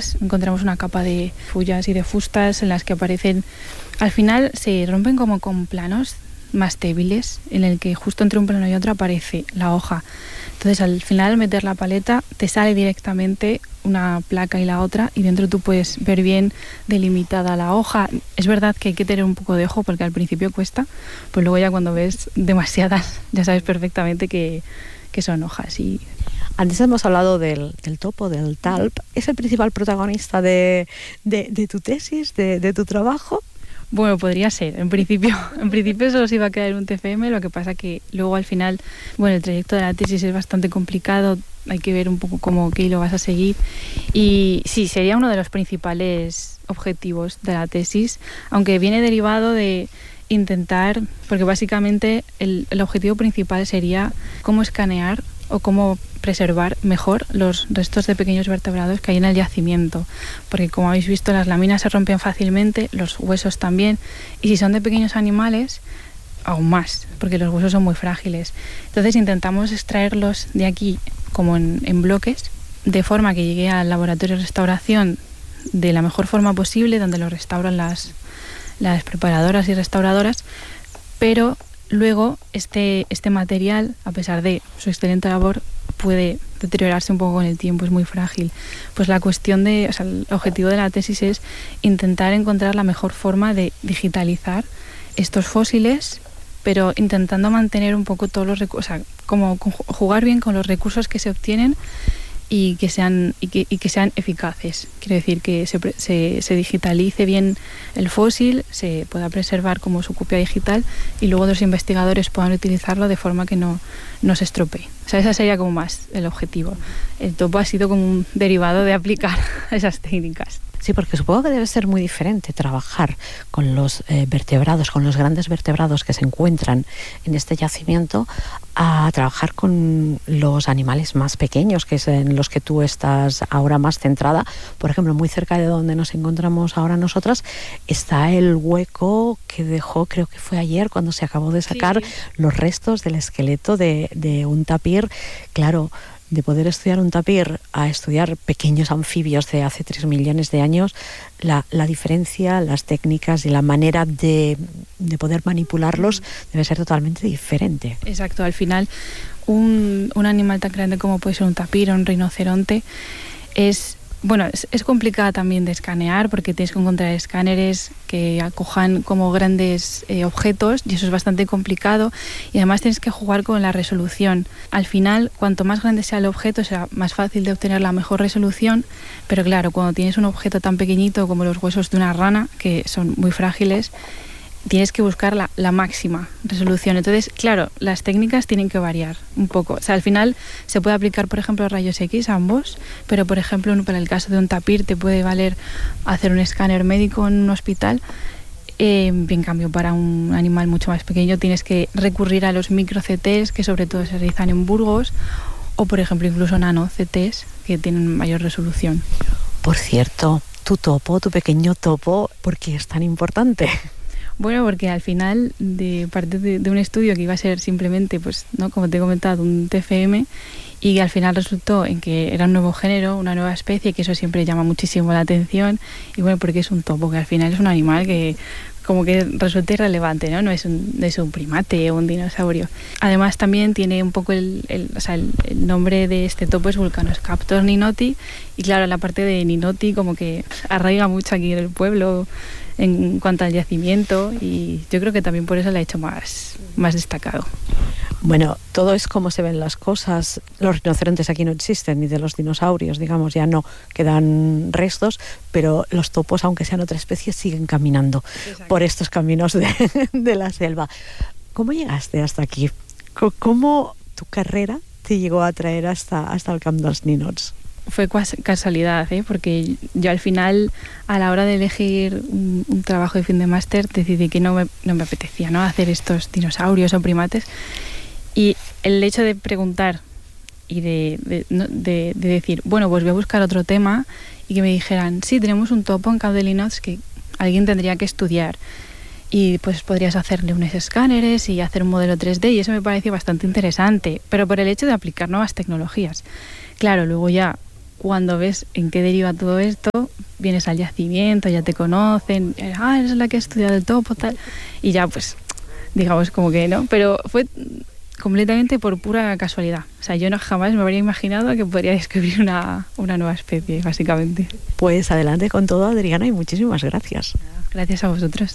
rocas encontramos una capa de fullas y de fustas en las que aparecen, al final se rompen como con planos más débiles, en el que justo entre un plano y otro aparece la hoja. Entonces al final, al meter la paleta, te sale directamente una placa y la otra, y dentro tú puedes ver bien delimitada la hoja. Es verdad que hay que tener un poco de ojo porque al principio cuesta, pues luego ya cuando ves demasiadas ya sabes perfectamente que son hojas. Y antes hemos hablado del topo, del talp. ¿Es el principal protagonista de tu tesis, de tu trabajo? Bueno, podría ser. En principio solo se iba a quedar en un TFM, lo que pasa que luego al final, bueno, el trayecto de la tesis es bastante complicado, hay que ver un poco cómo qué hilo vas a seguir, y sí, sería uno de los principales objetivos de la tesis, aunque viene derivado de intentar, porque básicamente el objetivo principal sería cómo escanear o cómo preservar mejor los restos de pequeños vertebrados que hay en el yacimiento, porque como habéis visto las láminas se rompen fácilmente, los huesos también, y si son de pequeños animales aún más, porque los huesos son muy frágiles. Entonces intentamos extraerlos de aquí como en bloques, de forma que llegue al laboratorio de restauración de la mejor forma posible, donde los restauran las preparadoras y restauradoras, pero luego este material, a pesar de su excelente labor, puede deteriorarse un poco con el tiempo, es muy frágil. Pues el objetivo de la tesis es intentar encontrar la mejor forma de digitalizar estos fósiles, pero intentando mantener un poco todos los recursos, o sea, como jugar bien con los recursos que se obtienen y que sean eficaces. Quiero decir que se digitalice bien el fósil, se pueda preservar como su copia digital, y luego los investigadores puedan utilizarlo de forma que no se estropee. O sea, ese sería como más el objetivo. El topo ha sido como un derivado de aplicar esas técnicas. Sí, porque supongo que debe ser muy diferente trabajar con los vertebrados, con los grandes vertebrados que se encuentran en este yacimiento, a trabajar con los animales más pequeños, que es en los que tú estás ahora más centrada. Por ejemplo, muy cerca de donde nos encontramos ahora nosotras está el hueco que dejó, creo que fue ayer, cuando se acabó de sacar los restos del esqueleto de un tapir. Claro, de poder estudiar un tapir a estudiar pequeños anfibios de hace 3 millones de años, la diferencia, las técnicas y la manera de poder manipularlos debe ser totalmente diferente. Exacto, al final un animal tan grande como puede ser un tapir o un rinoceronte es complicada también de escanear, porque tienes que encontrar escáneres que acojan como grandes objetos, y eso es bastante complicado, y además tienes que jugar con la resolución. Al final, cuanto más grande sea el objeto, será más fácil de obtener la mejor resolución, pero claro, cuando tienes un objeto tan pequeñito como los huesos de una rana, que son muy frágiles, tienes que buscar la máxima resolución. Entonces, claro, las técnicas tienen que variar un poco. O sea, al final se puede aplicar, por ejemplo, rayos X a ambos, pero, por ejemplo, para el caso de un tapir te puede valer hacer un escáner médico en un hospital. En cambio, para un animal mucho más pequeño tienes que recurrir a los micro-CTs, que sobre todo se realizan en Burgos, o, por ejemplo, incluso nano-CTs, que tienen mayor resolución. Por cierto, tu pequeño topo, ¿por qué es tan importante? Bueno, porque al final, de parte de un estudio que iba a ser simplemente, pues, ¿no?, como te he comentado, un TFM, y al final resultó en que era un nuevo género, una nueva especie, que eso siempre llama muchísimo la atención, y bueno, porque es un topo, que al final es un animal que como que resulta irrelevante, ¿no? No es un primate o un dinosaurio. Además también tiene un poco el nombre de este topo es Vulcanoscaptor ninoti, y claro, la parte de ninoti como que arraiga mucho aquí en el pueblo en cuanto al yacimiento, y yo creo que también por eso le ha hecho más destacado. Bueno, todo es como se ven las cosas. Los rinocerontes aquí no existen, ni de los dinosaurios, digamos, ya no quedan restos, pero los topos, aunque sean otra especie, siguen caminando por estos caminos de la selva. ¿Cómo llegaste hasta aquí? ¿Cómo tu carrera te llegó a traer hasta el Camp dels Ninots? Fue casualidad, porque yo al final, a la hora de elegir un trabajo de fin de máster, decidí que no me apetecía, ¿no?, hacer estos dinosaurios o primates. Y el hecho de preguntar y de decir, bueno, pues voy a buscar otro tema, y que me dijeran, sí, tenemos un topo en Camp dels Ninots que alguien tendría que estudiar, y pues podrías hacerle unos escáneres y hacer un modelo 3D, y eso me pareció bastante interesante, pero por el hecho de aplicar nuevas tecnologías. Claro, luego ya cuando ves en qué deriva todo esto, vienes al yacimiento, ya te conocen, eres la que ha estudiado el topo, tal, y ya pues, digamos como que no, pero fue completamente por pura casualidad. O sea, yo jamás me habría imaginado que podría descubrir una nueva especie, básicamente. Pues adelante con todo, Adriana, y muchísimas gracias. Gracias a vosotros.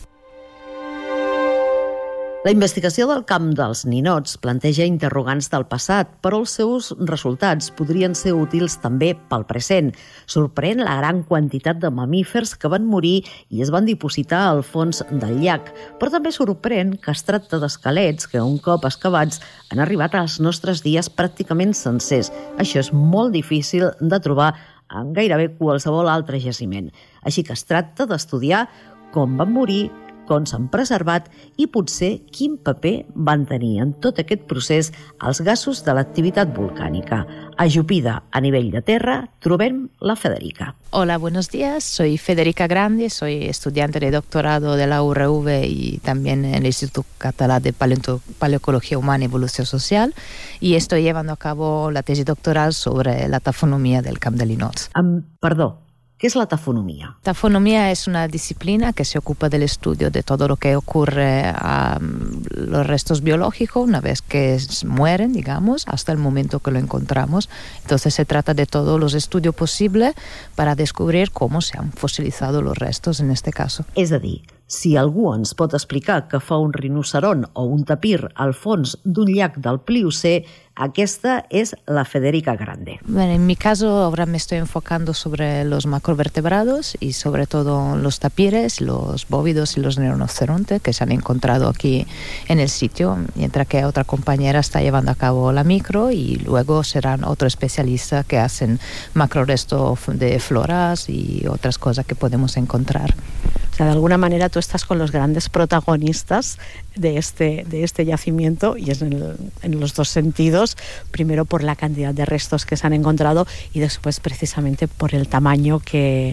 La investigació del camp dels ninots planteja interrogants del passat, però els seus resultats podrien ser útils també pel present. Sorprèn la gran quantitat de mamífers que van morir i es van dipositar al fons del llac, però també sorprèn que es tracta d'esquelets que un cop excavats han arribat als nostres dies pràcticament sencers. Això és molt difícil de trobar en gairebé qualsevol altre jaciment. Així que es tracta d'estudiar com van morir, com s'han preservat i potser quin paper van tenir en tot aquest procés els gasos de l'activitat volcànica. Ajupida a nivell de terra trobem la Federica. Hola, buenos días. Soy Federica Grande, soy estudiante de doctorado de la URV y también en el Instituto Catalán de Paleoecología Humana y Evolución Social, y estoy llevando a cabo la tesis doctoral sobre la tafonomía del Camp de Linots. Perdó, ¿qué es la tafonomía? Tafonomía es una disciplina que se ocupa del estudio de todo lo que ocurre a los restos biológicos una vez que mueren, digamos, hasta el momento que lo encontramos. Entonces se trata de todos los estudios posibles para descubrir cómo se han fosilizado los restos en este caso. És a dir, si algú ens pot explicar què fa un rinoceron o un tapir al fons d'un llac del Pliocè, aquesta és la Federica Grande. Bueno, en mi caso ahora me estoy enfocando sobre los macrovertebrados y sobre todo los tapires, los bóvidos y los rinocerontes que se han encontrado aquí en el sitio, mientras que otra compañera está llevando a cabo la micro y luego serán otros especialistas que hacen macroresto de floras y otras cosas que podemos encontrar. O sea, de alguna manera tú estás con los grandes protagonistas de este yacimiento, y es en los dos sentidos. Primero por la cantidad de restos que se han encontrado y después precisamente por el tamaño que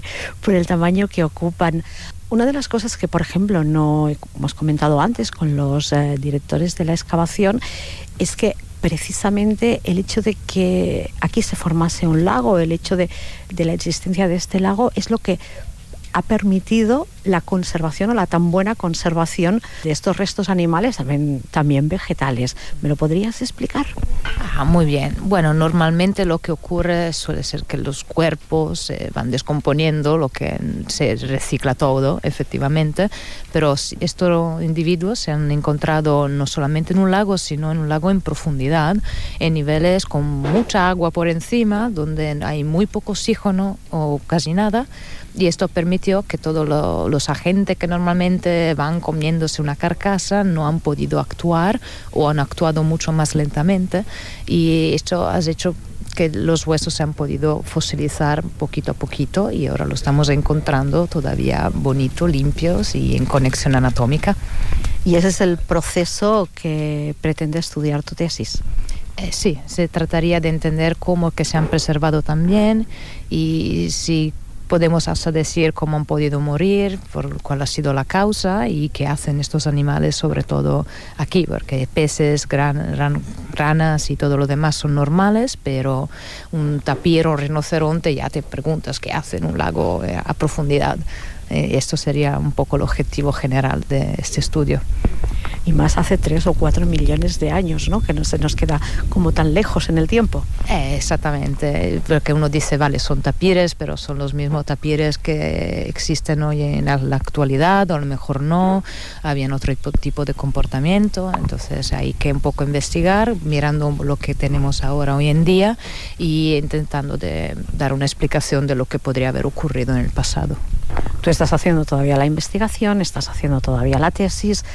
ocupan. Una de las cosas que, por ejemplo, no hemos comentado antes con los directores de la excavación es que precisamente el hecho de que aquí se formase un lago, el hecho de la existencia de este lago, es lo que ha permitido la conservación o la tan buena conservación de estos restos animales, también vegetales. ¿Me lo podrías explicar? Muy bien. Bueno, normalmente lo que ocurre suele ser que los cuerpos se van descomponiendo, lo que se recicla todo, efectivamente, pero estos individuos se han encontrado no solamente en un lago, sino en un lago en profundidad, en niveles con mucha agua por encima, donde hay muy poco oxígeno o casi nada, y esto permitió que todos los agentes que normalmente van comiéndose una carcasa no han podido actuar o han actuado mucho más lentamente, y esto ha hecho que los huesos se han podido fosilizar poquito a poquito y ahora lo estamos encontrando todavía bonito, limpios y en conexión anatómica. Y ese es el proceso que pretende estudiar tu tesis. Sí, se trataría de entender cómo que se han preservado también y si podemos hasta decir cómo han podido morir, por cuál ha sido la causa y qué hacen estos animales, sobre todo aquí, porque peces, ranas y todo lo demás son normales, pero un tapir o rinoceronte ya te preguntas qué hace en un lago a profundidad. Esto sería un poco el objetivo general de este estudio. Y más hace 3 o 4 millones de años, ¿no? Que no se nos queda como tan lejos en el tiempo. Exactamente, porque uno dice, vale, son tapires, pero son los mismos tapires que existen hoy en la actualidad, o a lo mejor no, habían otro tipo de comportamiento, entonces hay que un poco investigar, mirando lo que tenemos ahora hoy en día y intentando de dar una explicación de lo que podría haber ocurrido en el pasado. Tú estás haciendo todavía la investigación, estás haciendo todavía la tesis.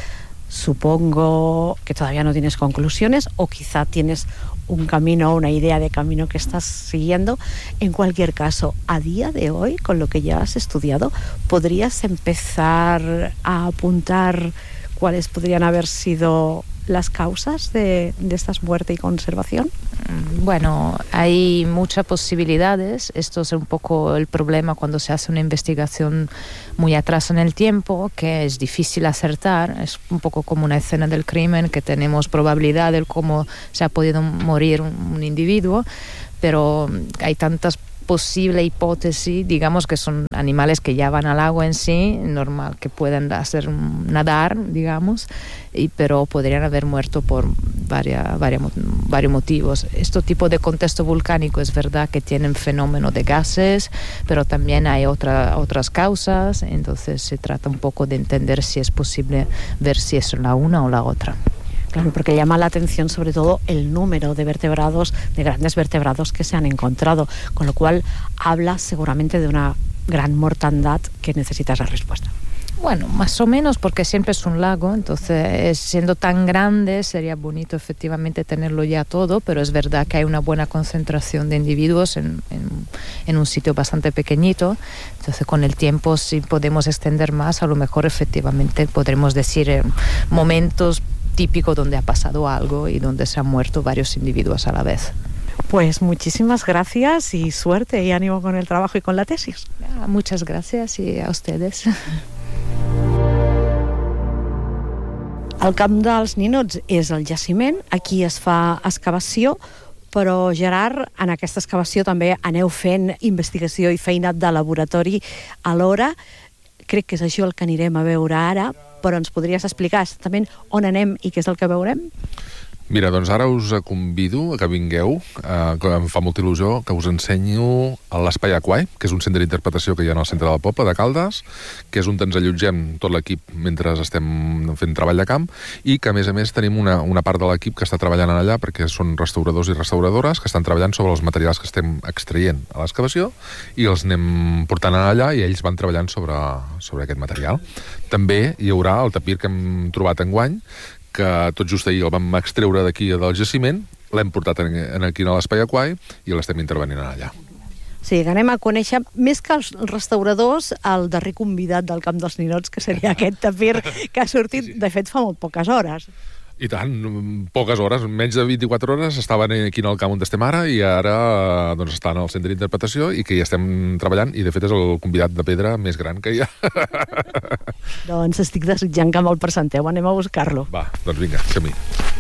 Supongo que todavía no tienes conclusiones o quizá tienes un camino, una idea de camino que estás siguiendo. En cualquier caso, a día de hoy, con lo que ya has estudiado, ¿podrías empezar a apuntar cuáles podrían haber sido las causas de estas muertes y conservación? Bueno, hay muchas posibilidades. Esto es un poco el problema cuando se hace una investigación muy atrás en el tiempo, que es difícil acertar. Es un poco como una escena del crimen, que tenemos probabilidad de cómo se ha podido morir un individuo, pero hay tantas posible hipótesis, digamos que son animales que ya van al agua en sí, normal que puedan hacer nadar, digamos, pero podrían haber muerto por varios motivos. Este tipo de contexto volcánico es verdad que tienen fenómeno de gases, pero también hay otras causas, entonces se trata un poco de entender si es posible ver si es la una o la otra. Claro, porque llama la atención sobre todo el número de vertebrados, de grandes vertebrados que se han encontrado, con lo cual habla seguramente de una gran mortandad que necesita esa respuesta. Bueno, más o menos, porque siempre es un lago, entonces siendo tan grande sería bonito efectivamente tenerlo ya todo, pero es verdad que hay una buena concentración de individuos en un sitio bastante pequeñito, entonces con el tiempo si podemos extender más, a lo mejor efectivamente podremos decir momentos típicos donde ha pasado algo y donde se han muerto varios individuos a la vez. Pues muchísimas gracias y suerte y ánimo con el trabajo y con la tesis. Muchas gracias y a ustedes. El Camp dels Ninots és el jaciment, aquí es fa excavació, però Gerard, en aquesta excavació també aneu fent investigació i feina de laboratori alhora. Crec que és això el que anirem a veure ara, però ens podries explicar exactament on anem i què és el que veurem? Mira, doncs ara us convido a que vingueu, que em fa molta il·lusió, que us ensenyo l'Espai Aquai, que és un centre d'interpretació que hi ha al centre del poble de Caldes, que és on ens allotgem tot l'equip mentre estem fent treball de camp, i que a més tenim una part de l'equip que està treballant allà, perquè són restauradors i restauradores que estan treballant sobre els materials que estem extraient a l'excavació i els anem portant allà i ells van treballant sobre aquest material. També hi haurà el tapir que hem trobat enguany, que tot just ahir el vam extreure d'aquí del jaciment, l'hem portat aquí a l'Espai Aquai i l'estem intervenint allà. Sí, que anem a conèixer, més que els restauradors, el darrer convidat del Camp dels Ninots, que seria aquest tapir que ha sortit, de fet, fa molt poques hores. I tant, poques hores, menys de 24 hores estaven aquí en el camp on estem ara i ara doncs, estan al centre d'interpretació i que hi estem treballant i de fet és el convidat de pedra més gran que hi ha. Doncs estic desitjant que me'l presenteu, anem a buscar-lo. Va, doncs vinga, som-hi.